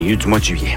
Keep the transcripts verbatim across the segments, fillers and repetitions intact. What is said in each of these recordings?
du mois de juillet.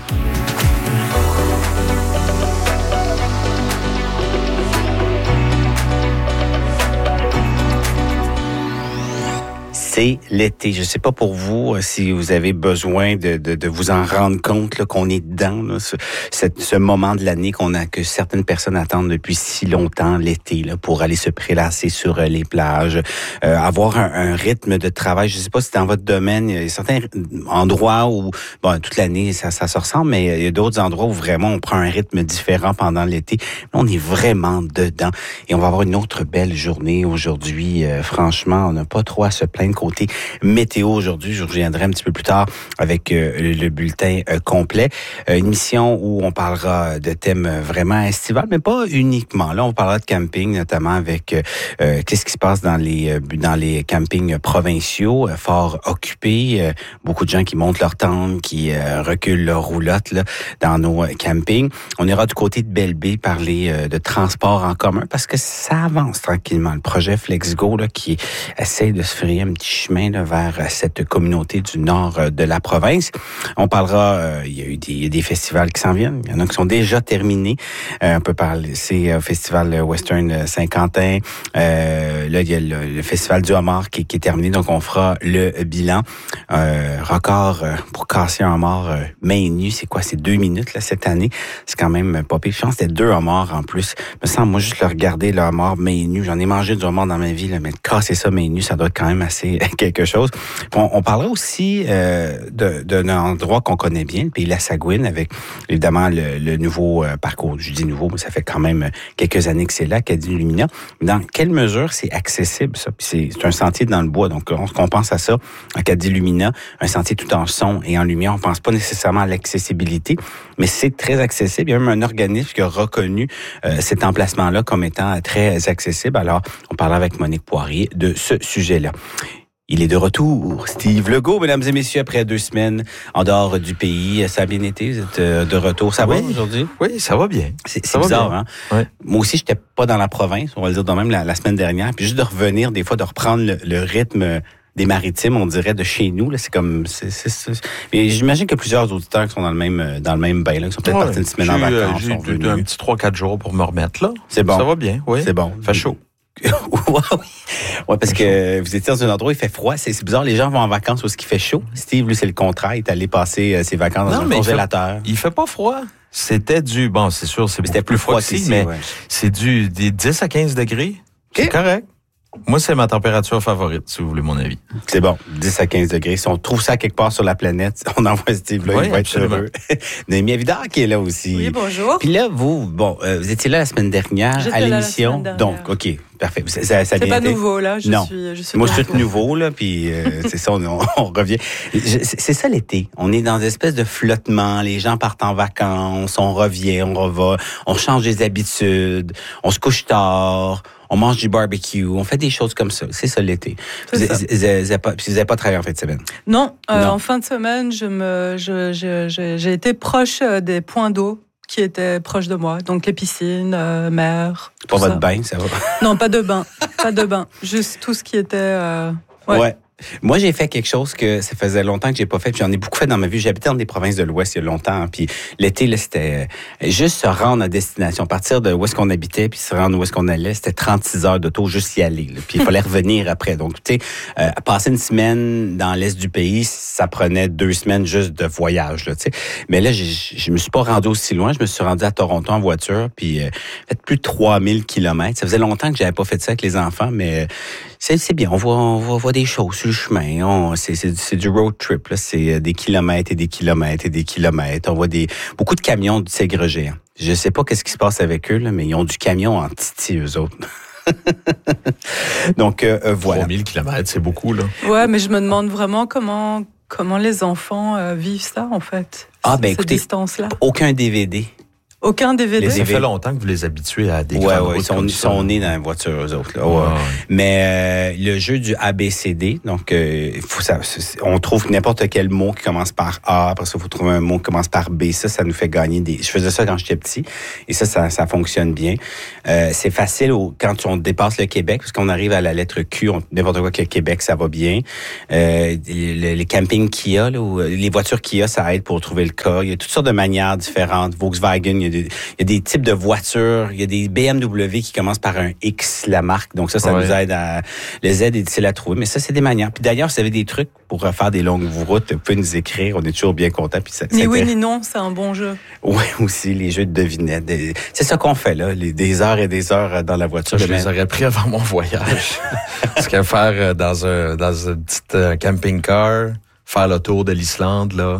C'est l'été. Je ne sais pas pour vous si vous avez besoin de, de, de vous en rendre compte là, qu'on est dedans, là, ce, cette, ce moment de l'année qu'on a, que certaines personnes attendent depuis si longtemps, l'été, là, pour aller se prélasser sur les plages, euh, avoir un, un rythme de travail. Je ne sais pas si c'est dans votre domaine, il y a certains endroits où, bon, toute l'année, ça, ça se ressemble, mais il y a d'autres endroits où vraiment on prend un rythme différent pendant l'été. On est vraiment dedans et on va avoir une autre belle journée aujourd'hui. Euh, franchement, on n'a pas trop à se plaindre. Côté météo aujourd'hui, je reviendrai un petit peu plus tard avec euh, le, le bulletin euh, complet. Euh, une émission où on parlera de thèmes vraiment estivales, mais pas uniquement. Là, on parlera de camping, notamment avec euh, qu'est-ce qui se passe dans les dans les campings provinciaux, euh, fort occupés. Euh, beaucoup de gens qui montent leur tente, qui euh, reculent leur roulotte là, dans nos campings. On ira du côté de Belle-Baie parler euh, de transport en commun parce que ça avance tranquillement. Le projet FlexGo là, qui essaie de se frayer un petit chemin là, vers cette communauté du nord de la province. On parlera, euh, il y a eu des, il y a des festivals qui s'en viennent. Il y en a qui sont déjà terminés. Euh, on peut parler, c'est le Festival Western Saint-Quentin. Euh, là, il y a le, le Festival du homard qui, qui est terminé. Donc, on fera le bilan. Euh, record euh, pour casser un homard euh, main nue. C'est quoi? C'est deux minutes là cette année. C'est quand même pas pire. Je pense que c'était deux homards en plus. Me semble, moi, juste le regarder, le homard main nue. J'en ai mangé du homard dans ma vie, là, mais casser ça main nue, ça doit être quand même assez quelque chose. On, on parlera aussi euh, de, d'un endroit qu'on connaît bien, le pays de la Saguine, avec évidemment le, le nouveau euh, parcours. Je dis nouveau, mais ça fait quand même quelques années que c'est là, Acadie-Lumina. Dans quelle mesure c'est accessible, ça? Puis c'est, c'est un sentier dans le bois, donc on, on pense à ça, Acadie-Lumina, un sentier tout en son et en lumière. On pense pas nécessairement à l'accessibilité, mais c'est très accessible. Il y a même un organisme qui a reconnu euh, cet emplacement-là comme étant très accessible. Alors, on parlera avec Monique Poirier de ce sujet-là. Il est de retour, Steve Legault, mesdames et messieurs, après deux semaines en dehors du pays. Ça a bien été, vous êtes de retour. Ça oui. va aujourd'hui? Oui, ça va bien. C'est, c'est bizarre, bien. hein? Ouais. Moi aussi, j'étais pas dans la province, on va le dire de même, la, la semaine dernière. Puis juste de revenir, des fois, de reprendre le, le rythme des maritimes, on dirait, de chez nous. Là, c'est comme... C'est, c'est, c'est... Mais j'imagine qu'il y a plusieurs auditeurs qui sont dans le même, dans le même bain, là, qui sont peut-être ouais, partis une semaine en vacances. J'ai eu un petit trois quatre jours pour me remettre, là. C'est bon. Ça va bien, oui. C'est bon. Fait chaud. oui, ouais, parce que vous étiez dans un endroit où il fait froid. C'est, c'est bizarre, les gens vont en vacances où il fait chaud. Steve, lui, c'est le contraire. Il est allé passer ses vacances dans non, un congélateur. Il fait, il fait pas froid. C'était du... Bon, c'est sûr, c'est beaucoup plus froid ici, mais ouais. c'est du des dix à quinze degrés. Okay. C'est correct. Moi, c'est ma température favorite, si vous voulez mon avis. C'est bon, dix à quinze degrés. Si on trouve ça quelque part sur la planète, on envoie Steve là, oui, il va absolument. être heureux. Noémie Avidard qui est là aussi. Oui, bonjour. Puis là, vous, bon, euh, vous étiez là la semaine dernière J'étais à l'émission. Là la Donc, OK, parfait. Ça, ça c'est pas été? nouveau, là. Je non. suis, je suis Moi, je suis tout nouveau, là, puis euh, c'est ça, on, on revient. Je, c'est ça l'été. On est dans une espèce de flottement. Les gens partent en vacances, on revient, on reva, on change des habitudes, on se couche tard. On mange du barbecue, on fait des choses comme ça. C'est ça l'été. C'est vous n'avez pas, pas travaillé en fin de semaine? Non, euh, non. En fin de semaine, je me, je, je, je, j'ai été proche des points d'eau qui étaient proches de moi. Donc les piscines, euh, mer. Pour votre bain, ça va? Non, pas de bain. Pas de bain. Juste tout ce qui était... Euh, ouais. ouais. Moi, j'ai fait quelque chose que ça faisait longtemps que j'ai pas fait, puis j'en ai beaucoup fait dans ma vie. J'habitais dans des provinces de l'Ouest il y a longtemps, puis l'été, là, c'était juste se rendre à destination, partir de où est-ce qu'on habitait, puis se rendre où est-ce qu'on allait, c'était trente-six heures d'auto, juste y aller, là, puis il fallait revenir après. Donc, tu sais, euh, passer une semaine dans l'Est du pays, ça prenait deux semaines juste de voyage, là, tu sais. Mais là, je me suis pas rendu aussi loin, je me suis rendu à Toronto en voiture, puis euh, fait plus de trois mille kilomètres. Ça faisait longtemps que j'avais pas fait ça avec les enfants, mais c'est, c'est bien, on voit, on voit, on voit des choses sur le chemin. On, c'est, c'est, c'est du road trip, là. C'est des kilomètres et des kilomètres et des kilomètres. On voit des beaucoup de camions du Tigre géant. Je sais pas qu'est-ce qui se passe avec eux, là, mais ils ont du camion en titi, eux autres. Donc, euh, voilà. trois mille kilomètres, c'est beaucoup, là. Ouais, mais je me demande vraiment comment, comment les enfants euh, vivent ça, en fait. Ah, ben écoutez, distance-là. Aucun D V D. Aucun D V D? Ça D V D. Fait longtemps que vous les habituez à des ouais, grandes ouais, routes ils sont, comme ils sont nés dans la voiture, eux autres. Là. Ouais. Ouais. Mais euh, le jeu du A B C D, donc euh, faut ça, on trouve n'importe quel mot qui commence par A, après ça, il faut trouver un mot qui commence par B. Ça, ça nous fait gagner des... Je faisais ça quand j'étais petit, et ça, ça, ça fonctionne bien. Euh, c'est facile au, quand on dépasse le Québec, parce qu'on arrive à la lettre Q, on, n'importe quoi que le Québec, ça va bien. Euh, les, les campings Kia, là, ou les voitures Kia, ça aide pour trouver le cas. Il y a toutes sortes de manières différentes. Volkswagen, il y a des, il y a des types de voitures. Il y a des B M W qui commencent par un X, la marque. Donc ça, ça ouais. nous aide à... Le Z est difficile à trouver. Mais ça, c'est des manières. Puis d'ailleurs, si vous avez des trucs pour faire des longues routes, vous pouvez nous écrire. On est toujours bien contents. Puis ça, ni oui, ni non, c'est un bon jeu. Oui, aussi, les jeux de devinettes. Des... C'est ça qu'on fait, là. Les, des heures et des heures dans la voiture. Je les aurais pris avant mon voyage. Parce qu'à faire dans un, dans un petit uh, camping-car, faire le tour de l'Islande, là...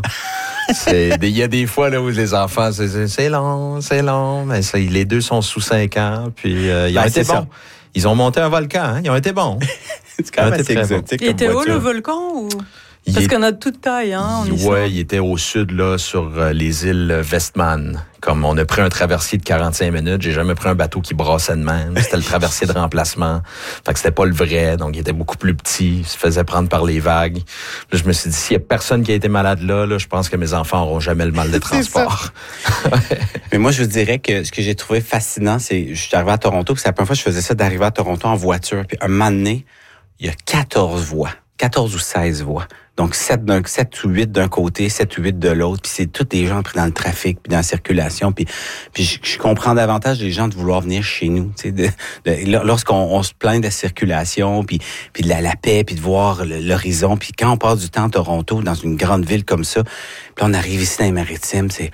Il y a des fois là où les enfants, c'est, c'est long, c'est long, mais ça, les deux sont sous cinq ans, puis euh, ils ben, ont été bons. Ils ont monté un volcan, hein? Ils ont été bons. C'est quand même assez exotique. Il était haut le volcan ou... Parce qu'on a de toute taille, hein, en Islande. Ouais, il était au sud, là, sur les îles Westman. Comme on a pris un traversier de quarante-cinq minutes, j'ai jamais pris un bateau qui brassait de même. C'était le traversier de remplacement. Fait que c'était pas le vrai, donc il était beaucoup plus petit. Il se faisait prendre par les vagues. Puis je me suis dit, s'il y a personne qui a été malade là, là, je pense que mes enfants auront jamais le mal de transport. Mais moi, je vous dirais que ce que j'ai trouvé fascinant, c'est, je suis arrivé à Toronto, puis c'est la première fois que je faisais ça, d'arriver à Toronto en voiture. Puis un moment donné, il y a quatorze voies. quatorze ou seize voies. Donc, sept d'un, sept ou huit d'un côté, sept ou huit de l'autre. Puis c'est tous des gens pris dans le trafic, puis dans la circulation. Puis, puis je, je comprends davantage les gens de vouloir venir chez nous. Tu sais, de, de, lorsqu'on on se plaint de la circulation, puis, puis de la, la paix, puis de voir l'horizon. Puis quand on passe du temps à Toronto, dans une grande ville comme ça, puis on arrive ici dans les Maritimes, c'est...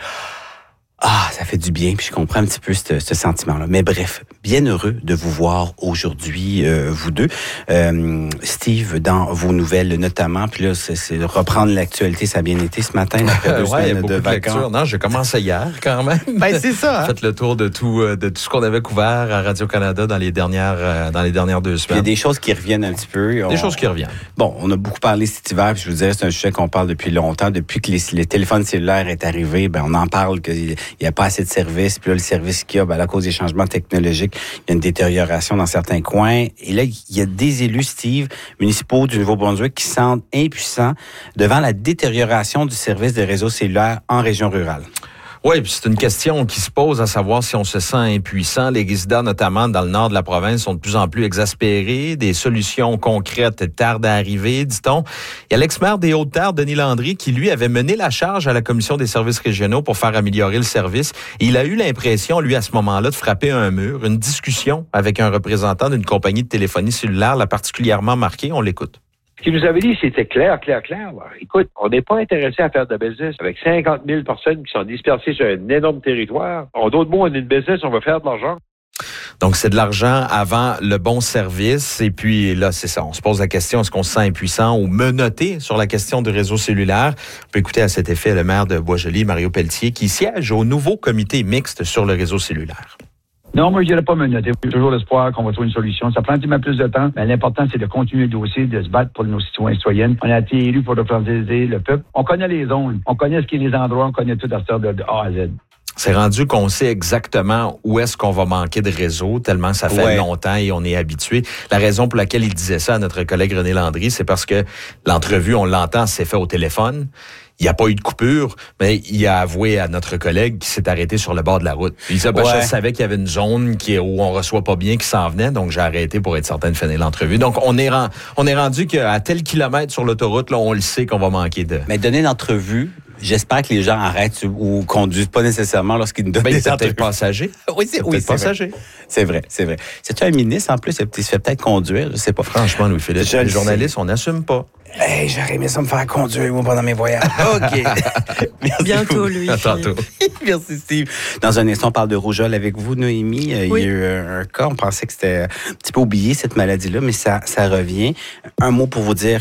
Ah, ça fait du bien, puis je comprends un petit peu ce, ce sentiment-là. Mais bref, bien heureux de vous voir aujourd'hui, euh, vous deux. Euh, Steve, dans vos nouvelles notamment, puis là, c'est, c'est reprendre l'actualité, ça a bien été ce matin, après deux ouais, semaines de vacances. Non, j'ai commencé hier, quand même. Ben, c'est ça. Hein? J'ai fait le tour de tout, de tout ce qu'on avait couvert à Radio-Canada dans les dernières, dans les dernières deux semaines. Il y a des choses qui reviennent un petit peu. On... Des choses qui reviennent. Bon, on a beaucoup parlé cet hiver, puis je vous dirais, c'est un sujet qu'on parle depuis longtemps. Depuis que les, les téléphones cellulaires est arrivé, ben, on en parle que il n'y a pas assez de services. Puis là, le service qu'il y a, ben, à cause des changements technologiques, il y a une détérioration dans certains coins. Et là, il y a des élus, Steve, municipaux du Nouveau-Brunswick qui se sentent impuissants devant la détérioration du service des réseaux cellulaires en région rurale. Oui, puis c'est une question qui se pose à savoir si on se sent impuissant. Les résidents, notamment dans le nord de la province, sont de plus en plus exaspérés. Des solutions concrètes tardent à arriver, dit-on. Il y a l'ex-maire des Hautes-Terres, Denis Landry, qui, lui, avait mené la charge à la Commission des services régionaux pour faire améliorer le service. Et il a eu l'impression, lui, à ce moment-là, de frapper un mur. Une discussion avec un représentant d'une compagnie de téléphonie cellulaire l'a particulièrement marqué. On l'écoute. Ce qu'il nous avait dit, c'était clair, clair, clair. Écoute, on n'est pas intéressé à faire de business avec cinquante mille personnes qui sont dispersées sur un énorme territoire. En d'autres mots, on est une business, on va faire de l'argent. Donc, c'est de l'argent avant le bon service. Et puis, là, c'est ça. On se pose la question, est-ce qu'on se sent impuissant ou menotté sur la question du réseau cellulaire? On peut écouter à cet effet le maire de Boisjoli, Mario Pelletier, qui siège au nouveau comité mixte sur le réseau cellulaire. Non, moi, je dirais pas menotté. J'ai toujours l'espoir qu'on va trouver une solution. Ça prend un petit peu plus de temps, mais l'important, c'est de continuer le dossier, de se battre pour nos citoyens et citoyennes. On a été élus pour représenter le peuple. On connaît les zones, on connaît ce qui est les endroits, on connaît tout à ce de, de A à Z. C'est rendu qu'on sait exactement où est-ce qu'on va manquer de réseau, tellement ça fait ouais. longtemps et on est habitué. La raison pour laquelle il disait ça à notre collègue René Landry, c'est parce que l'entrevue, on l'entend, c'est fait au téléphone. Il n'y a pas eu de coupure, mais il a avoué à notre collègue qu'il s'est arrêté sur le bord de la route. Il disait, ben, ouais. je savais qu'il y avait une zone qui, où on reçoit pas bien qui s'en venait, donc j'ai arrêté pour être certain de finir l'entrevue. Donc, on est, rend, on est rendu qu'à tel kilomètre sur l'autoroute, là, on le sait qu'on va manquer de... Mais donner l'entrevue, j'espère que les gens arrêtent ou conduisent pas nécessairement lorsqu'ils nous donnent ben, des entrevues. Peut-être passager. oui, c'est, oui, peut-être c'est passager. Vrai. C'est vrai, c'est vrai. C'est-tu un ministre, en plus, il se fait peut-être conduire, je sais pas. Franchement, Louis-Philippe, les journalistes, on n'assume pas. Hey, j'aurais aimé ça me faire conduire, moi, pendant mes voyages. OK. Merci bientôt, lui. À tantôt. Merci, Steve. Dans un instant, on parle de rougeole avec vous, Noémie. Oui. Il y a eu un cas, on pensait que c'était un petit peu oublié, cette maladie-là, mais ça, ça revient. Un mot pour vous dire que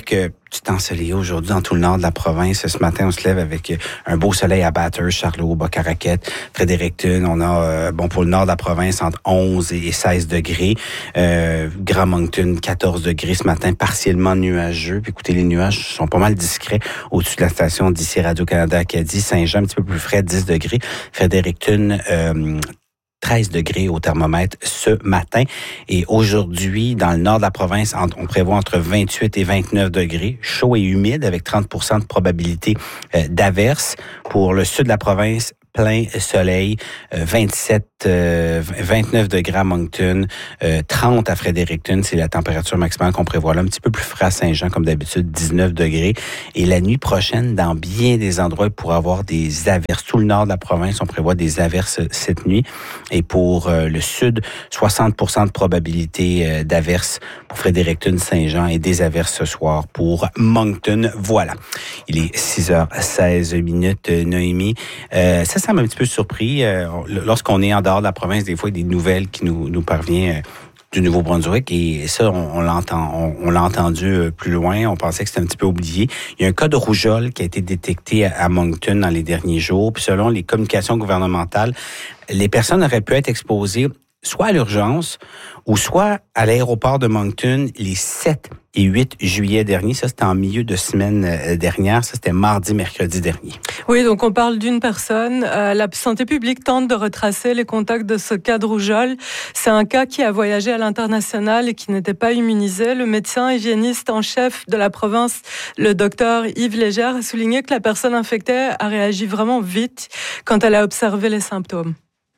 du temps ensoleillé aujourd'hui dans tout le nord de la province. Ce matin, on se lève avec un beau soleil à Bathurst, Charlot, Bois-Caraquette, Fredericton. On a, euh, bon, pour le nord de la province, entre onze et seize degrés. Euh, Grand Moncton, quatorze degrés ce matin, partiellement nuageux. Puis écoutez, les nuages sont pas mal discrets au-dessus de la station d'ici Radio-Canada Acadie. Saint-Jean, un petit peu plus frais, dix degrés. Fredericton, euh, treize degrés au thermomètre ce matin. Et aujourd'hui, dans le nord de la province, on prévoit entre vingt-huit et vingt-neuf degrés, chaud et humide avec trente pour cent de probabilité d'averse. Pour le sud de la province, plein soleil, euh, vingt-sept, euh, vingt-neuf degrés à Moncton, euh, trente à Fredericton, c'est la température maximale qu'on prévoit là. Un petit peu plus frais à Saint-Jean, comme d'habitude, dix-neuf degrés. Et la nuit prochaine, dans bien des endroits, il pourra avoir des averses. Tout le nord de la province, on prévoit des averses cette nuit. Et pour euh, le sud, soixante pour cent de probabilité euh, d'averses pour Fredericton, Saint-Jean et des averses ce soir pour Moncton. Voilà. Il est six heures seize minutes, Noémie. Euh, ça, ça m'a un petit peu surpris. Euh, lorsqu'on est en dehors de la province, des fois, il y a des nouvelles qui nous, nous parviennent euh, du Nouveau-Brunswick. Et ça, on, on l'entend, on, on l'a entendu euh, plus loin. On pensait que c'était un petit peu oublié. Il y a un cas de rougeole qui a été détecté à, à Moncton dans les derniers jours. Puis selon les communications gouvernementales, les personnes auraient pu être exposées soit à l'urgence ou soit à l'aéroport de Moncton les sept et huit juillet dernier. Ça, c'était en milieu de semaine dernière. Ça, c'était mardi, mercredi dernier. Oui, donc on parle d'une personne. Euh, la santé publique tente de retracer les contacts de ce cas de rougeole. C'est un cas qui a voyagé à l'international et qui n'était pas immunisé. Le médecin hygiéniste en chef de la province, le docteur Yves Légère, a souligné que la personne infectée a réagi vraiment vite quand elle a observé les symptômes.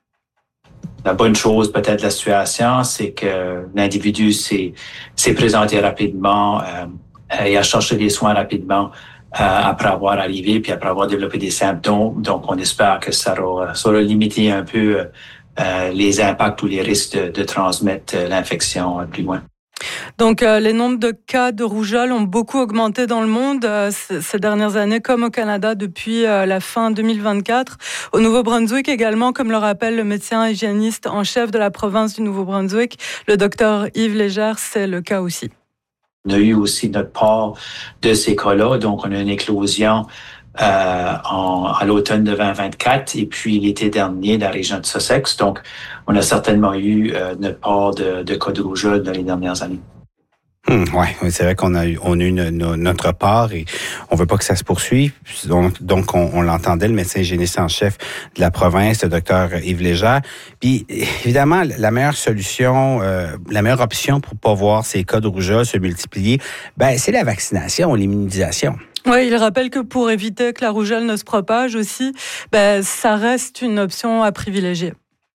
La bonne chose peut-être de la situation, c'est que l'individu s'est, s'est présenté rapidement euh, et a cherché des soins rapidement euh, après avoir arrivé puis après avoir développé des symptômes. Donc, on espère que ça aura, ça aura limité un peu euh, les impacts ou les risques de, de transmettre l'infection plus loin. Donc, euh, les nombres de cas de rougeole ont beaucoup augmenté dans le monde euh, c- ces dernières années, comme au Canada depuis euh, la fin deux mille vingt-quatre. Au Nouveau-Brunswick également, comme le rappelle le médecin hygiéniste en chef de la province du Nouveau-Brunswick, le docteur Yves Légère, c'est le cas aussi. On a eu aussi notre part de ces cas-là, donc on a une éclosion Euh, en, à l'automne de vingt vingt-quatre et puis l'été dernier dans la région de Sussex. Donc, on a certainement eu euh, notre part de, de cas de rougeole dans les dernières années. Hum, ouais, c'est vrai qu'on a eu, on a eu no, no, notre part et on veut pas que ça se poursuive. Donc, donc on, on l'entendait, le médecin hygiéniste en chef de la province, le docteur Yves Légère. Puis, évidemment, la meilleure solution, euh, la meilleure option pour pas voir ces cas de rougeole se multiplier, ben, c'est la vaccination, l'immunisation. Oui, il rappelle que pour éviter que la rougeole ne se propage aussi, ben, ça reste une option à privilégier.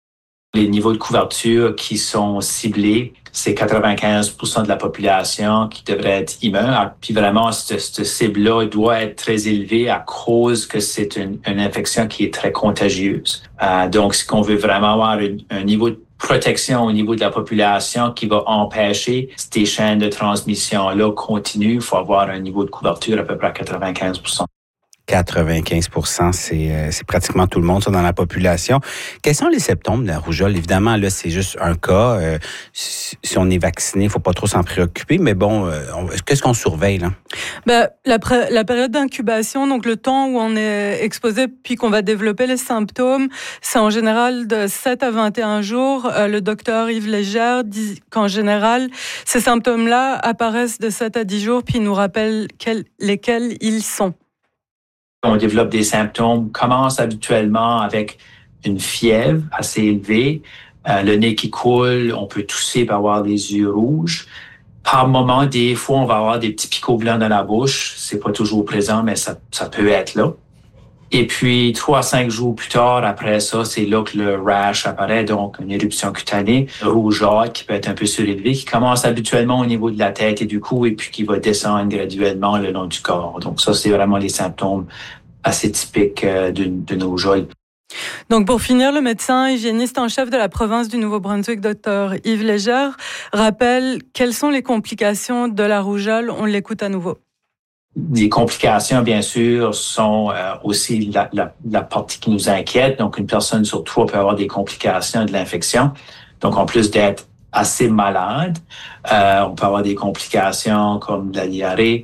Les niveaux de couverture qui sont ciblés, c'est quatre-vingt-quinze pour cent de la population qui devrait être immune. Puis vraiment, cette, cette cible-là doit être très élevée à cause que c'est une, une infection qui est très contagieuse. Euh, donc, si on veut vraiment avoir une, un niveau de protection au niveau de la population qui va empêcher ces chaînes de transmission-là continuent, il faut avoir un niveau de couverture à peu près à quatre-vingt-quinze pour cent. quatre-vingt-quinze pour cent, c'est, euh, c'est pratiquement tout le monde ça, dans la population. Quels sont les symptômes de la rougeole? Évidemment, là, c'est juste un cas. Euh, si, si on est vacciné, il faut pas trop s'en préoccuper. Mais bon, euh, on, qu'est-ce qu'on surveille, là? Ben, la, pré- la période d'incubation, donc le temps où on est exposé puis qu'on va développer les symptômes, c'est en général de sept à vingt et un jours. Euh, le docteur Yves Légère dit qu'en général, ces symptômes-là apparaissent de sept à dix jours puis il nous rappelle quels, lesquels ils sont. On développe des symptômes, commence habituellement avec une fièvre assez élevée, euh, le nez qui coule, on peut tousser par avoir des yeux rouges. Par moment, des fois, on va avoir des petits picots blancs dans la bouche. C'est pas toujours présent, mais ça, ça peut être là. Et puis, trois à cinq jours plus tard, après ça, c'est là que le rash apparaît, donc une éruption cutanée, rougeâtre qui peut être un peu surélevé, qui commence habituellement au niveau de la tête et du cou et puis qui va descendre graduellement le long du corps. Donc ça, c'est vraiment les symptômes assez typiques d'une, d'une rougeole. Donc pour finir, le médecin hygiéniste en chef de la province du Nouveau-Brunswick, docteur Yves Légère, rappelle quelles sont les complications de la rougeole. On l'écoute à nouveau. Les complications, bien sûr, sont euh, aussi la, la, la partie qui nous inquiète. Donc, une personne sur trois peut avoir des complications de l'infection. Donc, en plus d'être assez malade, euh, on peut avoir des complications comme la diarrhée,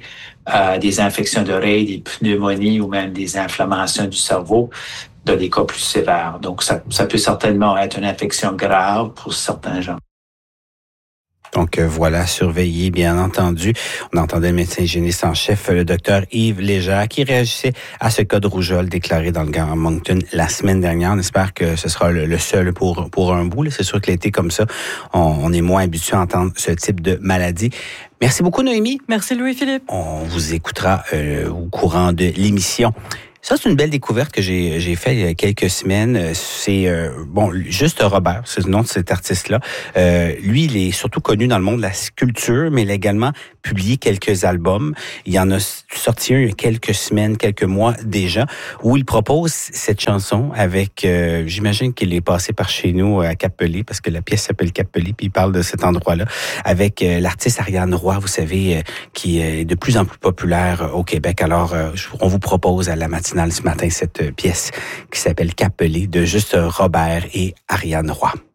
euh, des infections d'oreilles, des pneumonies ou même des inflammations du cerveau dans des cas plus sévères. Donc, ça, ça peut certainement être une infection grave pour certains gens. Donc euh, voilà, surveillez bien entendu. On entendait le médecin hygiéniste en chef, le docteur Yves Légère, qui réagissait à ce cas de rougeole déclaré dans le Grand Moncton la semaine dernière. On espère que ce sera le, le seul pour pour un bout. Là. C'est sûr que l'été comme ça, on, on est moins habitué à entendre ce type de maladie. Merci beaucoup, Noémie. Merci, Louis-Philippe. On vous écoutera euh, au courant de l'émission. Ça, c'est une belle découverte que j'ai j'ai fait il y a quelques semaines. C'est, euh, bon, Juste Robert, c'est le nom de cet artiste-là. Euh, lui, il est surtout connu dans le monde de la sculpture, mais il a également publié quelques albums. Il en a sorti un il y a quelques semaines, quelques mois déjà, où il propose cette chanson avec, euh, j'imagine qu'il est passé par chez nous à Cap-Pelé, parce que la pièce s'appelle Cap-Pelé, puis il parle de cet endroit-là, avec euh, l'artiste Ariane Roy, vous savez, euh, qui est de plus en plus populaire au Québec. Alors, euh, on vous propose à la matinée ce matin cette pièce qui s'appelle Cap-Pelé de Juste Robert et Ariane Roy.